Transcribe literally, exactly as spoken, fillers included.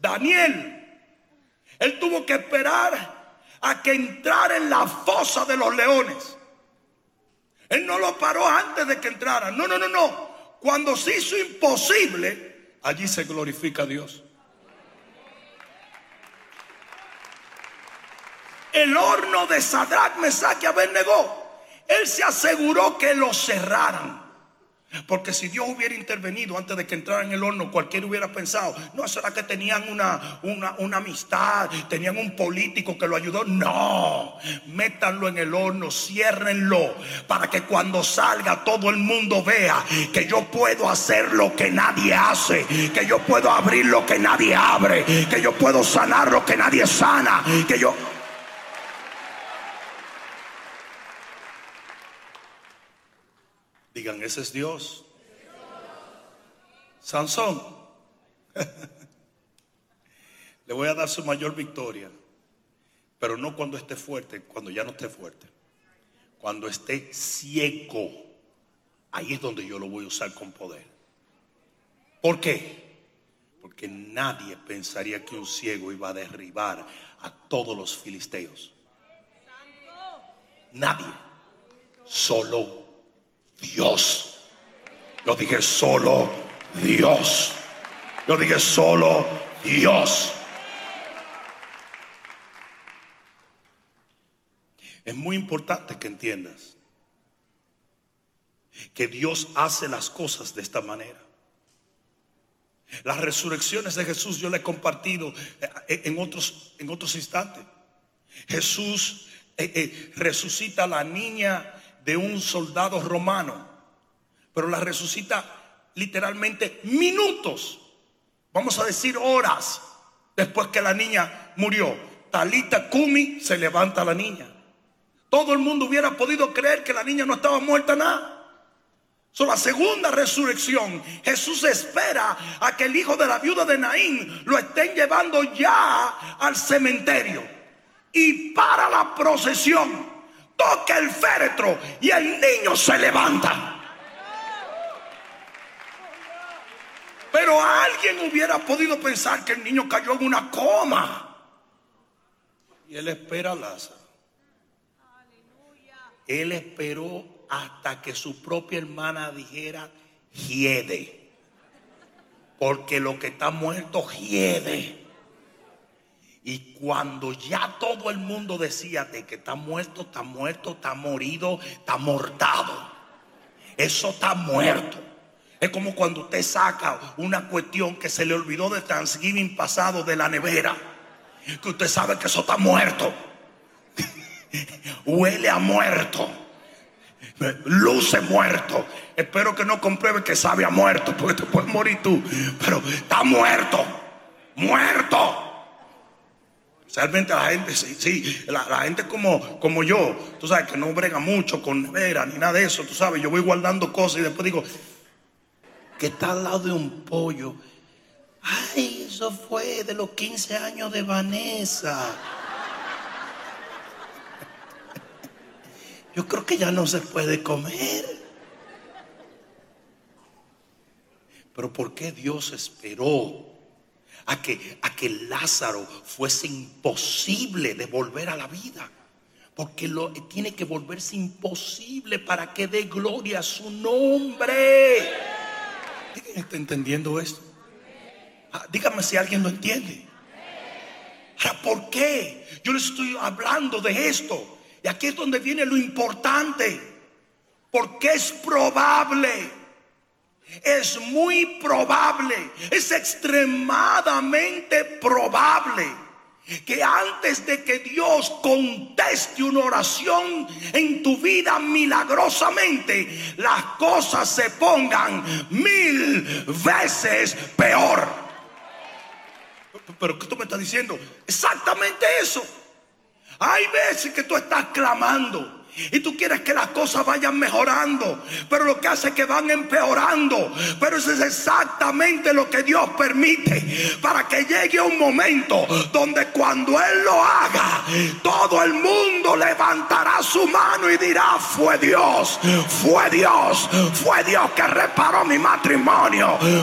Daniel, él tuvo que esperar a que entrara en la fosa de los leones. Él no lo paró antes de que entrara. No, no, no, no. Cuando se hizo imposible, allí se glorifica a Dios. El horno de Sadrach, Mesach y Abednego, él se aseguró que lo cerraran. Porque si Dios hubiera intervenido antes de que entrara en el horno, cualquiera hubiera pensado, no, será que tenían una, una, una amistad, tenían un político que lo ayudó. No, métanlo en el horno, ciérrenlo, para que cuando salga todo el mundo vea que yo puedo hacer lo que nadie hace, que yo puedo abrir lo que nadie abre, que yo puedo sanar lo que nadie sana, que yo... Digan, ese es Dios. Sansón, le voy a dar su mayor victoria, pero no cuando esté fuerte, cuando ya no esté fuerte. Cuando esté ciego, ahí es donde yo lo voy a usar con poder. ¿Por qué? Porque nadie pensaría que un ciego iba a derribar a todos los filisteos. Nadie. Solo Dios. Yo dije solo Dios. Yo dije solo Dios. Es muy importante que entiendas que Dios hace las cosas de esta manera. Las resurrecciones de Jesús yo le he compartido en otros, en otros instantes. Jesús eh, eh, resucita a la niña de un soldado romano, pero la resucita literalmente minutos, vamos a decir horas, después que la niña murió. Talita Cumi, se levanta la niña. Todo el mundo hubiera podido creer que la niña no estaba muerta nada. So, la segunda resurrección, Jesús espera a que el hijo de la viuda de Naín lo estén llevando ya al cementerio, y para la procesión toca el féretro y el niño se levanta. Pero alguien hubiera podido pensar que el niño cayó en una coma, y él espera a Lázaro. Él esperó hasta que su propia hermana dijera hiede, porque lo que está muerto hiede. Y cuando ya todo el mundo decía de que está muerto, está muerto, está morido, está mortado, eso está muerto. Es como cuando usted saca una cuestión que se le olvidó de Thanksgiving pasado de la nevera, que usted sabe que eso está muerto. Huele a muerto, luce muerto. Espero que no compruebe que sabe a muerto, porque te puedes morir tú, pero está muerto, muerto. Realmente la gente, sí, sí la, la gente como, como yo, tú sabes, que no brega mucho con nevera ni nada de eso, tú sabes, yo voy guardando cosas y después digo, que está al lado de un pollo. Ay, eso fue de los quince años de Vanessa. Yo creo que ya no se puede comer. Pero ¿por qué Dios esperó a que, a que Lázaro fuese imposible de volver a la vida? Porque lo, tiene que volverse imposible para que dé gloria a su nombre. ¿Alguien está entendiendo esto? Ah, dígame si alguien lo entiende. Ahora, ¿por qué yo les estoy hablando de esto? Y aquí es donde viene lo importante. Porque es probable, es muy probable, es extremadamente probable que antes de que Dios conteste una oración en tu vida milagrosamente, las cosas se pongan mil veces peor. ¿Pero qué tú me estás diciendo? Exactamente eso. Hay veces que tú estás clamando y tú quieres que las cosas vayan mejorando, pero lo que hace es que van empeorando. Pero eso es exactamente lo que Dios permite, para que llegue un momento donde cuando Él lo haga, todo el mundo levantará su mano y dirá: fue Dios, fue Dios, fue Dios que reparó mi matrimonio,